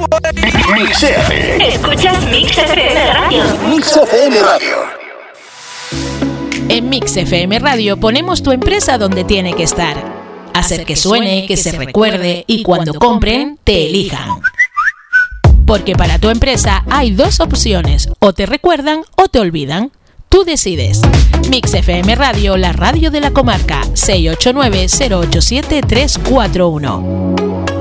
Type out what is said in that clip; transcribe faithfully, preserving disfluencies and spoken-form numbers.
Mix F M. Escuchas Mix F M Radio. Mix F M Radio. En Mix F M Radio ponemos tu empresa donde tiene que estar. Hacer que suene, que se recuerde y cuando compren, te elijan. Porque para tu empresa hay dos opciones, o te recuerdan o te olvidan. Tú decides. Mix F M Radio, la radio de la comarca, seis ocho nueve, cero ocho siete, tres cuatro uno.